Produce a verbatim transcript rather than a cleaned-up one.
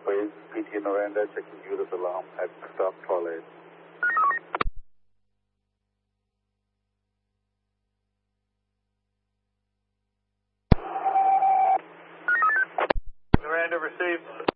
please. P T Noranda checking Judith alarm at stop toilet. Noranda received.